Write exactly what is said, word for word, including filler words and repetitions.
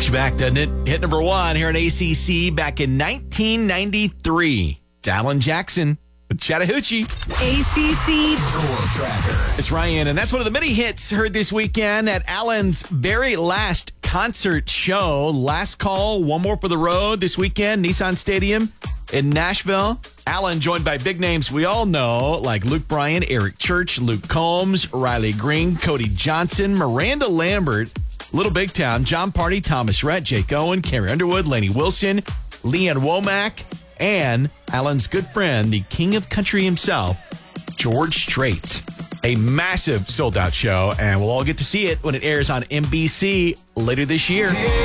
Takes you back, doesn't it? Hit number one here at A C C back in nineteen ninety-three. It's Alan Jackson with Chattahoochee. A C C Tour Tracker. It's Ryan, and that's one of the many hits heard this weekend at Alan's very last concert show. Last call, one more for the road this weekend, Nissan Stadium in Nashville. Alan joined by big names we all know, like Luke Bryan, Eric Church, Luke Combs, Riley Green, Cody Johnson, Miranda Lambert, Little Big Town, John Party, Thomas Rhett, Jake Owen, Carrie Underwood, Lainey Wilson, Leanne Womack, and Alan's good friend, the king of country himself, George Strait. A massive sold-out show, and we'll all get to see it when it airs on N B C later this year.